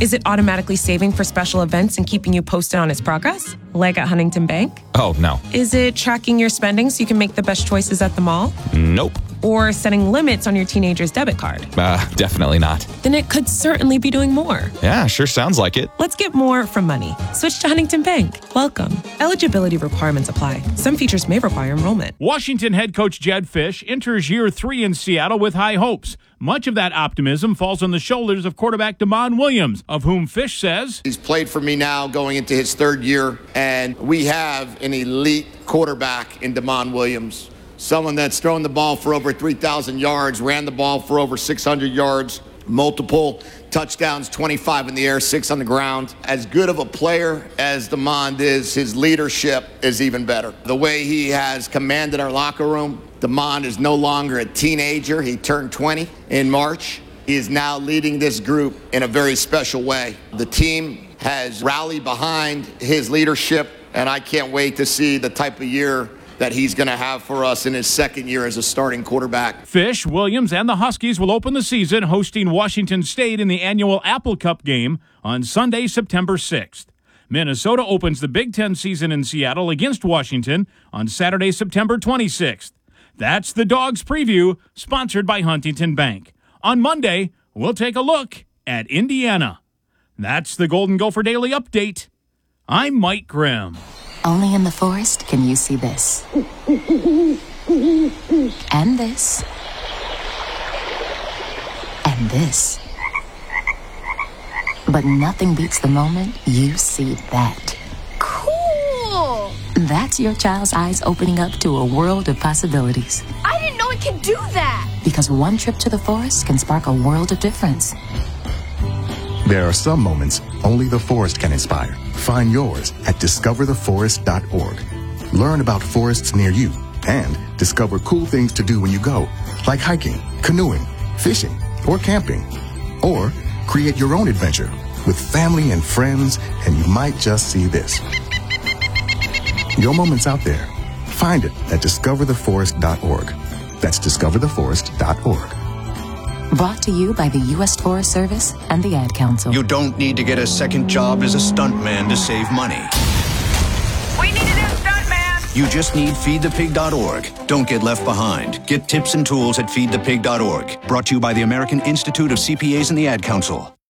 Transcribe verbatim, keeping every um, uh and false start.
Is it automatically saving for special events and keeping you posted on its progress? Like at Huntington Bank? Oh, no. Is it tracking your spending so you can make the best choices at the mall? Nope. Or setting limits on your teenager's debit card? Uh, definitely not. Then it could certainly be doing more. Yeah, sure sounds like it. Let's get more from money. Switch to Huntington Bank. Welcome. Eligibility requirements apply. Some features may require enrollment. Washington head coach Jedd Fisch enters year three in Seattle with high hopes. Much of that optimism falls on the shoulders of quarterback Damon Williams, of whom Fisch says, he's played for me now going into his third year, and we have an elite quarterback in Damon Williams. Someone that's thrown the ball for over three thousand yards, ran the ball for over six hundred yards, multiple touchdowns, twenty-five in the air, six on the ground. As good of a player as Damon is, his leadership is even better. The way he has commanded our locker room, Damon is no longer a teenager. He turned twenty in March. He is now leading this group in a very special way. The team has rallied behind his leadership, and I can't wait to see the type of year that he's going to have for us in his second year as a starting quarterback. Fisch, Williams, and the Huskies will open the season hosting Washington State in the annual Apple Cup game on Sunday, September sixth. Minnesota opens the Big Ten season in Seattle against Washington on Saturday, September twenty-sixth. That's the Dogs Preview, sponsored by Huntington Bank. On Monday, we'll take a look at Indiana. That's the Golden Gopher Daily Update. I'm Mike Grimm. Only in the forest can you see this. And this. And this. But nothing beats the moment you see that. Cool! That's your child's eyes opening up to a world of possibilities. I didn't know it could do that! Because one trip to the forest can spark a world of difference. There are some moments only the forest can inspire. Find yours at discover the forest dot org. Learn about forests near you and discover cool things to do when you go, like hiking, canoeing, fishing, or camping. Or create your own adventure with family and friends, and you might just see this. Your moment's out there. Find it at discover the forest dot org. That's discover the forest dot org. Brought to you by the U S Forest Service and the Ad Council. You don't need to get a second job as a stuntman to save money. We need a new stuntman! You just need feed the pig dot org. Don't get left behind. Get tips and tools at feed the pig dot org. Brought to you by the American Institute of C P As and the Ad Council.